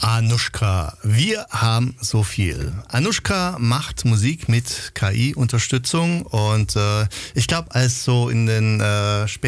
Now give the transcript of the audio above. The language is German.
Anushka, wir haben so viel. Anushka macht Musik mit KI-Unterstützung und ich glaube, als so in den